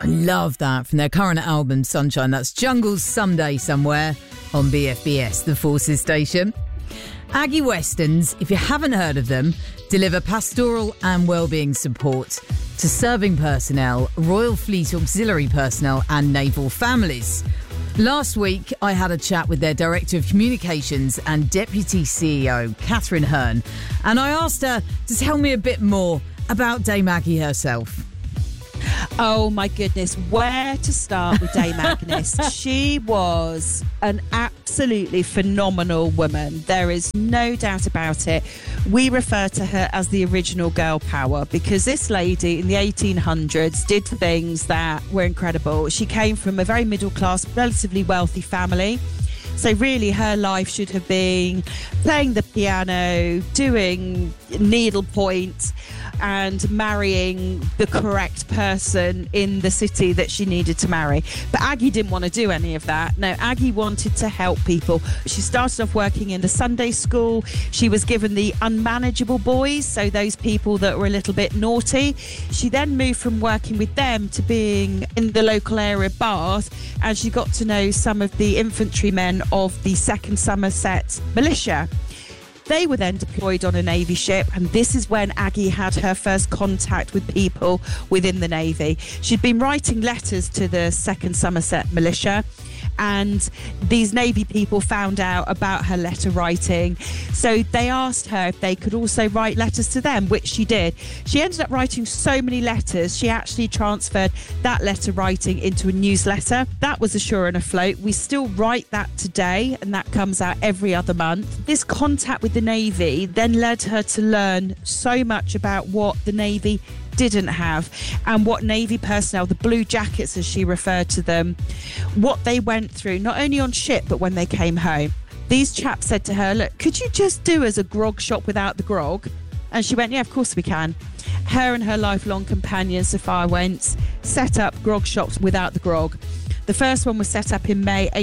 I love that from their current album, Sunshine. That's Jungle's Someday Somewhere on BFBS, the Forces station. Aggie Westerns, if you haven't heard of them, deliver pastoral and wellbeing support to serving personnel, Royal Fleet Auxiliary personnel and naval families. Last week, I had a chat with their Director of Communications and Deputy CEO, Catherine Hearn, and I asked her to tell me a bit more about Dame Aggie herself. Oh my goodness, where to start with Dame Agnes? She was an absolutely phenomenal woman. There is no doubt about it. We refer to her as the original girl power because this lady in the 1800s did things that were incredible. She came from a very middle class, relatively wealthy family. So really her life should have been playing the piano, doing needlepoint and marrying the correct person in the city that she needed to marry. But Aggie didn't want to do any of that. No, Aggie wanted to help people. She started off working in the Sunday school. She was given the unmanageable boys, so those people that were a little bit naughty. She then moved from working with them to being in the local area Bath, and she got to know some of the infantrymen of the 2nd Somerset Militia. They were then deployed on a Navy ship, and this is when Aggie had her first contact with people within the Navy. She'd been writing letters to the 2nd Somerset Militia, and these Navy people found out about her letter writing. So they asked her if they could also write letters to them, which she did. She ended up writing so many letters, she actually transferred that letter writing into a newsletter. That was Ashore and Afloat. We still write that today, and that comes out every other month. This contact with the Navy then led her to learn so much about what the Navy didn't have and what Navy personnel, the blue jackets as she referred to them, what they went through, not only on ship but when they came home. These chaps said to her, look, could you just do as a grog shop without the grog? And she went, yeah, of course we can. Her and her lifelong companion Sophia Wentz set up grog shops without the grog. The first one was set up in May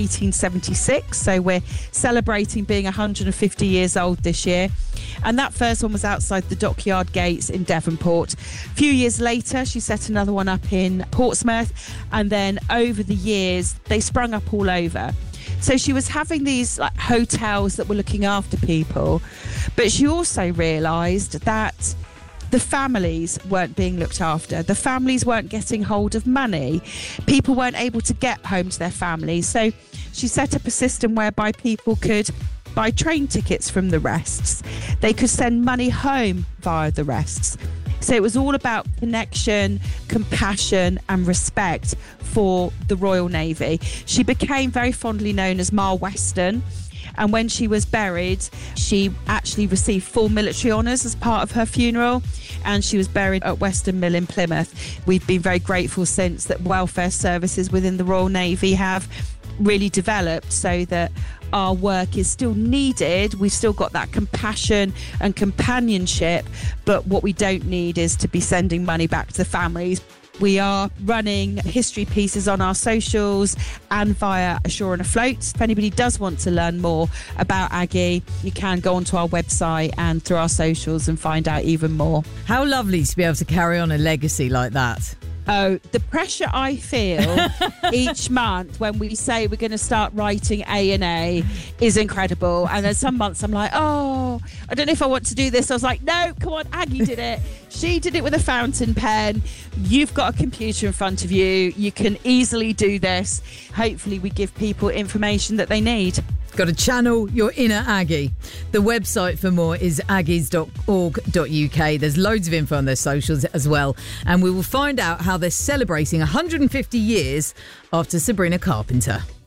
1876, so we're celebrating being 150 years old this year. And that first one was outside the Dockyard Gates in Devonport. A few years later, she set another one up in Portsmouth, and then over the years, they sprung up all over. So she was having these hotels that were looking after people, but she also realised that the families weren't being looked after. The families weren't getting hold of money. People weren't able to get home to their families. So she set up a system whereby people could buy train tickets from the rests. They could send money home via the rests. So it was all about connection, compassion and respect for the Royal Navy. She became very fondly known as Ma Weston. And when she was buried, she actually received full military honours as part of her funeral, and she was buried at Weston Mill in Plymouth. We've been very grateful since that welfare services within the Royal Navy have really developed so that our work is still needed. We've still got that compassion and companionship, but what we don't need is to be sending money back to the families. We are running history pieces on our socials and via Ashore and Afloat. If anybody does want to learn more about Aggie, you can go onto our website and through our socials and find out even more. How lovely to be able to carry on a legacy like that. Oh, the pressure I feel each month when we say we're going to start writing A&A is incredible. And then some months I'm like, oh, I don't know if I want to do this. I was like, no, come on, Aggie did it. She did it with a fountain pen. You've got a computer in front of you. You can easily do this. Hopefully we give people information that they need. Got to channel your inner Aggie. The website for more is aggies.org.uk. There's loads of info on their socials as well. And we will find out how they're celebrating 150 years after Sabrina Carpenter.